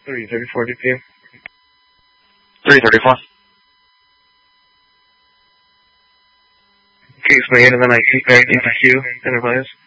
334 DP. 334. Case made, and then I keep back into queue, Enterprise.